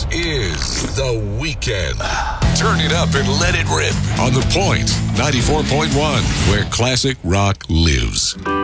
is The Weekend. Turn it up and let it rip on The Point 94.1, where classic rock lives.